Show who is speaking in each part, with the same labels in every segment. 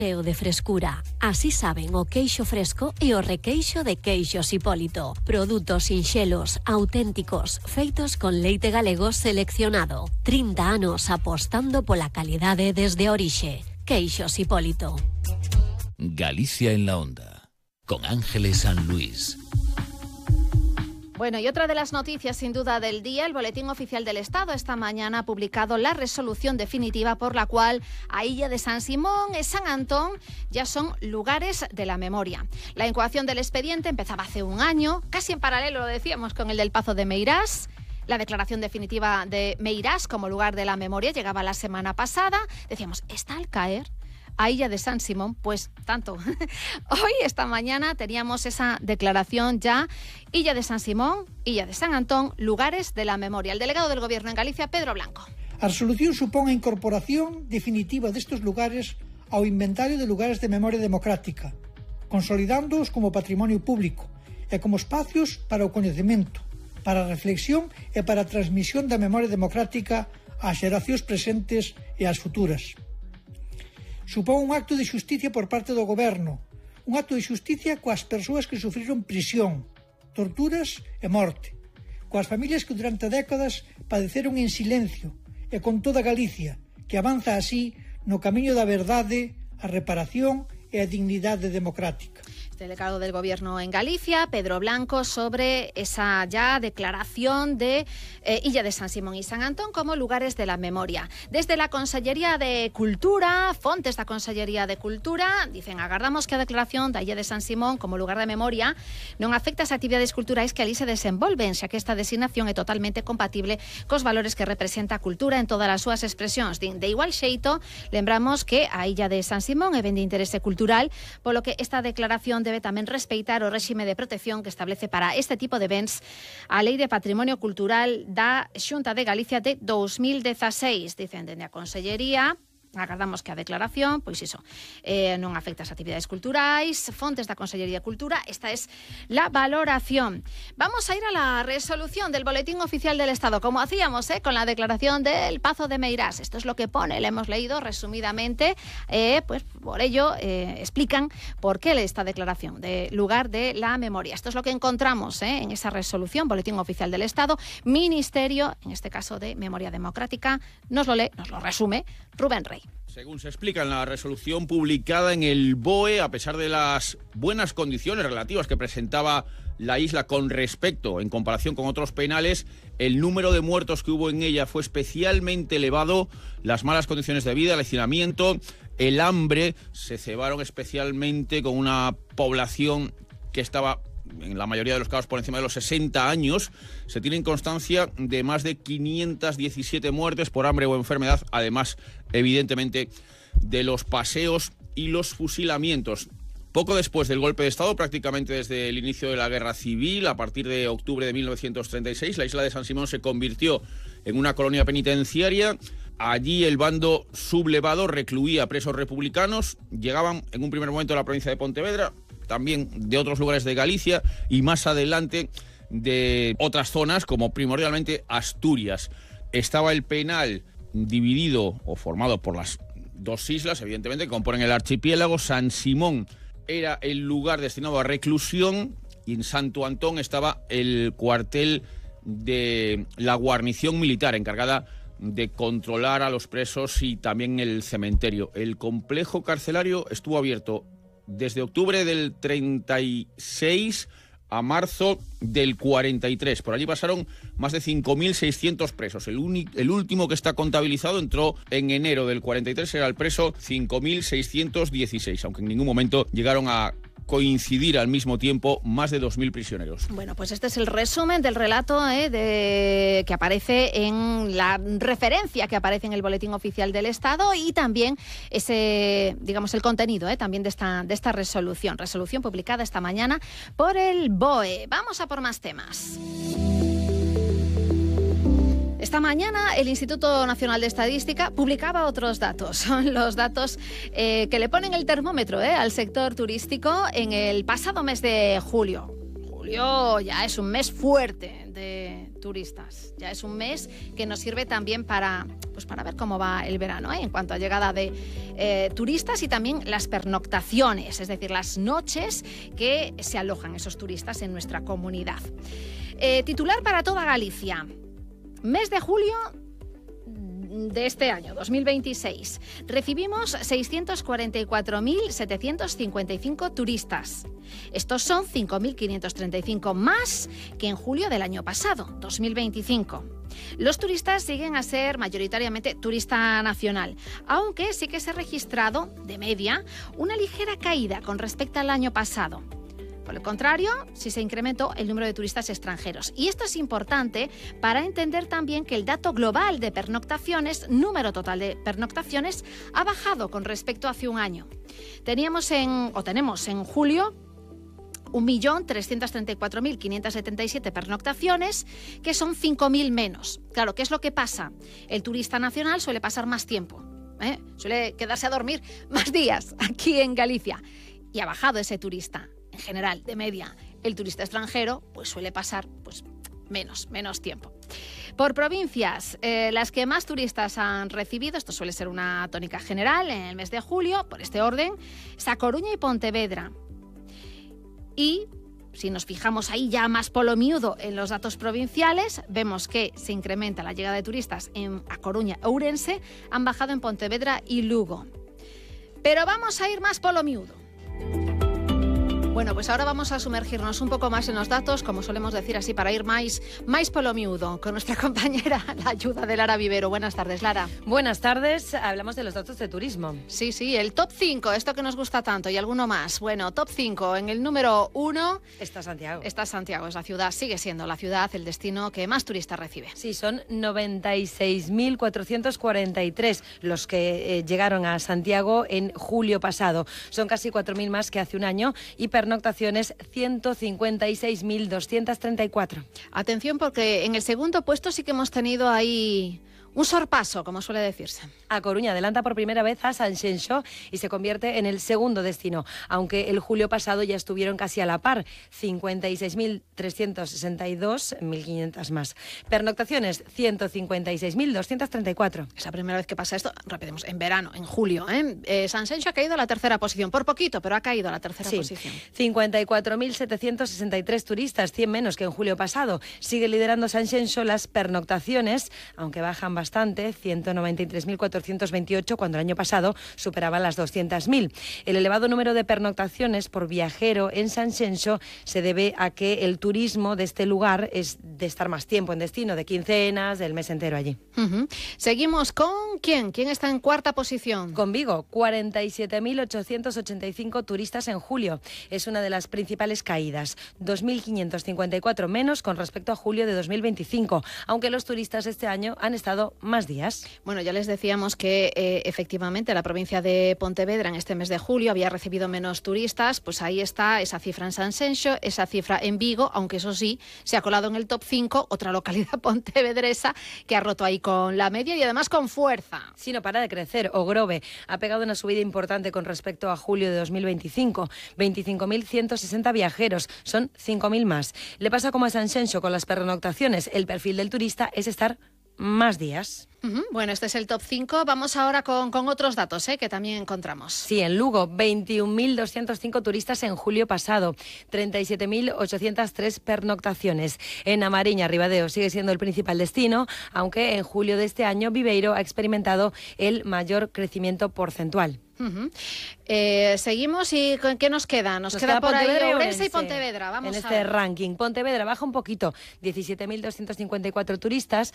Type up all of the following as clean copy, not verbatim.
Speaker 1: e o de frescura. Así saben o queixo fresco e o requeixo de Queixos Hipólito. Produtos sinxelos, auténticos, feitos con leite galego seleccionado. 30 anos apostando pola calidade desde a orixe. Queixos Hipólito.
Speaker 2: Galicia en la onda, con Ángeles San Luis.
Speaker 3: Bueno, y otra de las noticias sin duda del día, el Boletín Oficial del Estado esta mañana ha publicado la resolución definitiva por la cual a Illa de San Simón y San Antón ya son lugares de la memoria. La incoación del expediente empezaba hace un año, casi en paralelo, lo decíamos, con el del Pazo de Meirás. La declaración definitiva de Meirás como lugar de la memoria llegaba la semana pasada. Decíamos, ¿está al caer a Illa de San Simón? Pues tanto. Hoy, esta mañana, teníamos esa declaración ya. Illa de San Simón, Illa de San Antón, lugares de la memoria. El delegado del Gobierno en Galicia, Pedro Blanco.
Speaker 4: A resolución supón a incorporación definitiva destes lugares ao inventario de lugares de memoria democrática, consolidándoos como patrimonio público e como espacios para o coñecemento, para a reflexión e para a transmisión da memoria democrática ás xeracións presentes e ás futuras. Supón un acto de xusticia por parte do Goberno, un acto de xusticia coas persoas que sufriron prisión, torturas e morte, coas familias que durante décadas padeceron en silencio e con toda Galicia, que avanza así no camiño da verdade, a reparación e a dignidade democrática.
Speaker 3: Delegado del Gobierno en Galicia, Pedro Blanco, sobre esa ya declaración de Illa de San Simón y San Antón como lugares de la memoria. Desde la Consellería de Cultura, fontes da Consellería de Cultura, dicen, agardamos que a declaración da Illa de San Simón como lugar de memoria non afecta as actividades culturais que ali se desenvolven, xa que esta designación é totalmente compatible cos valores que representa a cultura en todas as súas expresións. De igual xeito, lembramos que a Illa de San Simón é ben de interese cultural, polo que esta declaración debe tamén respeitar o réxime de protección que establece para este tipo de bens a Lei de Patrimonio Cultural da Xunta de Galicia de 2016. Dicen dende a Consellería, agardamos que a declaración, pois iso, non afecta as actividades culturais, fontes da Consellería de Cultura, esta es la valoración. Vamos a ir a la resolución del Boletín Oficial del Estado, como hacíamos, con la declaración del Pazo de Meirás. Esto es lo que pone, le hemos leído resumidamente, pues por ello explican por qué esta declaración de lugar de la memoria. Esto es lo que encontramos en esa resolución, Boletín Oficial del Estado, Ministerio, en este caso de Memoria Democrática, nos lo lee, nos lo resume Rubén Rey.
Speaker 5: Según se explica en la resolución publicada en el BOE, a pesar de las buenas condiciones relativas que presentaba la isla con respecto, en comparación con otros penales, el número de muertos que hubo en ella fue especialmente elevado, las malas condiciones de vida, el hacinamiento, el hambre, se cebaron especialmente con una población que estaba en la mayoría de los casos por encima de los 60 años, se tienen constancia de más de 517 muertes por hambre o enfermedad, además, evidentemente, de los paseos y los fusilamientos. Poco después del golpe de Estado, prácticamente desde el inicio de la Guerra Civil, a partir de octubre de 1936, la isla de San Simón se convirtió en una colonia penitenciaria. Allí el bando sublevado recluía presos republicanos, llegaban en un primer momento a la provincia de Pontevedra, también de otros lugares de Galicia y más adelante de otras zonas como primordialmente Asturias. Estaba el penal dividido o formado por las dos islas, evidentemente, que componen el archipiélago. San Simón era el lugar destinado a reclusión y en Santo Antón estaba el cuartel de la guarnición militar encargada de controlar a los presos y también el cementerio. El complejo carcelario estuvo abierto desde octubre del 36 a marzo del 43. Por allí pasaron más de 5.600 presos. El último que está contabilizado entró en enero del 43, era el preso 5.616, aunque en ningún momento llegaron a coincidir al mismo tiempo más de 2.000 prisioneros.
Speaker 3: Bueno, pues este es el resumen del relato que aparece en la referencia que aparece en el Boletín Oficial del Estado y también ese, digamos, el contenido también de esta resolución publicada esta mañana por el BOE. Vamos a por más temas. Esta mañana el Instituto Nacional de Estadística publicaba otros datos. Son los datos que le ponen el termómetro al sector turístico en el pasado mes de julio. julio ya es un mes fuerte de turistas. Ya es un mes que nos sirve también para ver cómo va el verano, en cuanto a llegada de turistas y también las pernoctaciones, es decir, las noches que se alojan esos turistas en nuestra comunidad. Titular para toda Galicia. Mes de julio de este año, 2026, recibimos 644.755 turistas. Estos son 5.535 más que en julio del año pasado, 2025. Los turistas siguen a ser mayoritariamente turista nacional, aunque sí que se ha registrado, de media, una ligera caída con respecto al año pasado. Por el contrario, sí se incrementó el número de turistas extranjeros. Y esto es importante para entender también que el dato global de pernoctaciones, número total de pernoctaciones, ha bajado con respecto a hace un año. Tenemos en julio 1.334.577 pernoctaciones, que son 5.000 menos. Claro, ¿qué es lo que pasa? El turista nacional suele pasar más tiempo, suele quedarse a dormir más días aquí en Galicia. Y ha bajado ese turista. En general, de media, el turista extranjero pues suele pasar menos tiempo. Por provincias, las que más turistas han recibido, esto suele ser una tónica general en el mes de julio, por este orden, es A Coruña y Pontevedra. Y si nos fijamos ahí ya más polomiudo en los datos provinciales, vemos que se incrementa la llegada de turistas en A Coruña e Ourense, han bajado en Pontevedra y Lugo. Pero vamos a ir más polomiudo. Bueno, pues ahora vamos a sumergirnos un poco más en los datos, como solemos decir así, para ir más polomiudo, con nuestra compañera, la ayuda de Lara Vivero. Buenas tardes, Lara.
Speaker 6: Buenas tardes, hablamos de los datos de turismo.
Speaker 3: Sí, el top 5, esto que nos gusta tanto, y alguno más. Bueno, top 5, en el número 1...
Speaker 6: Está Santiago.
Speaker 3: Está Santiago, es la ciudad, sigue siendo la ciudad, el destino que más turistas recibe.
Speaker 6: Sí, son 96.443 los que llegaron a Santiago en julio pasado. Son casi 4.000 más que hace un año y pernoctaciones 156.234.
Speaker 3: Atención, porque en el segundo puesto sí que hemos tenido ahí un sorpaso, como suele decirse.
Speaker 6: A Coruña adelanta por primera vez a Sanxenxo y se convierte en el segundo destino, aunque el julio pasado ya estuvieron casi a la par, 56.362, 1.500 más. Pernoctaciones, 156.234.
Speaker 3: Es la primera vez que pasa esto, repetimos, en verano, en julio. Sanxenxo ha caído a la tercera posición, por poquito, pero ha caído a la tercera posición.
Speaker 6: 54.763 turistas, 100 menos que en julio pasado. Sigue liderando Sanxenxo las pernoctaciones, aunque bajan bastante, 193.428, cuando el año pasado superaban las 200.000. El elevado número de pernoctaciones por viajero en Sanxenxo se debe a que el turismo de este lugar es de estar más tiempo en destino, de quincenas, del mes entero allí.
Speaker 3: Seguimos con ¿quién? ¿Quién está en cuarta posición?
Speaker 6: Con Vigo, 47.885 turistas en julio. Es una de las principales caídas, 2.554 menos con respecto a julio de 2025, aunque los turistas este año han estado más días.
Speaker 3: Bueno, ya les decíamos que efectivamente la provincia de Pontevedra en este mes de julio había recibido menos turistas, pues ahí está esa cifra en Sanxenxo, esa cifra en Vigo, aunque eso sí, se ha colado en el top 5, otra localidad pontevedresa que ha roto ahí con la media y además con fuerza.
Speaker 6: Sí, no para de crecer. Ogrove ha pegado una subida importante con respecto a julio de 2025, 25.160 viajeros, son 5.000 más. Le pasa como a Sanxenxo con las pernoctaciones, el perfil del turista es estar más días.
Speaker 3: Bueno, este es el top 5. Vamos ahora con otros datos que también encontramos.
Speaker 6: Sí, en Lugo, 21.205 turistas en julio pasado, 37.803 pernoctaciones. En A Mariña, Ribadeo sigue siendo el principal destino, aunque en julio de este año Viveiro ha experimentado el mayor crecimiento porcentual.
Speaker 3: Seguimos y ¿con qué nos queda? Nos queda por ahí Ourense y Pontevedra. Vamos
Speaker 6: en este ranking. Pontevedra baja un poquito, 17.254 turistas,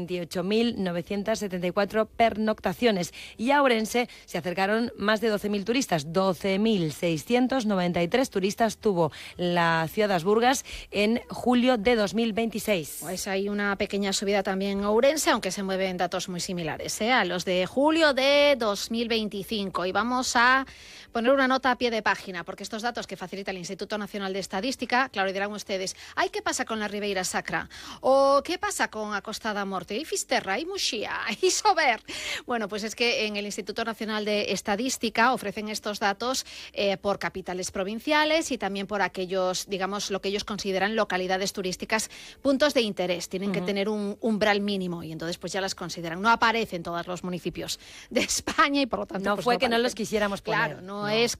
Speaker 6: 28.974 pernoctaciones. Y a Ourense se acercaron más de 12.000 turistas, 12.693 turistas tuvo la ciudad de Asburgas en julio de 2026.
Speaker 3: Pues hay una pequeña subida también en Ourense, aunque se mueven datos muy similares a los de julio de 2025. Y vamos a poner una nota a pie de página, porque estos datos que facilita el Instituto Nacional de Estadística, claro, dirán ustedes, ay, ¿qué pasa con la Ribeira Sacra? ¿O qué pasa con a Costa da Morte? ¿Y Fisterra? ¿Y Muxía? ¿Y Sober? Bueno, pues es que en el Instituto Nacional de Estadística ofrecen estos datos por capitales provinciales y también por aquellos, digamos, lo que ellos consideran localidades turísticas, puntos de interés. Tienen que tener un umbral mínimo y entonces pues ya las consideran. No aparecen todos los municipios de España y por lo tanto...
Speaker 6: No
Speaker 3: pues
Speaker 6: fue
Speaker 3: no
Speaker 6: que no
Speaker 3: aparecen.
Speaker 6: los quisiéramos poner.
Speaker 3: Claro, no es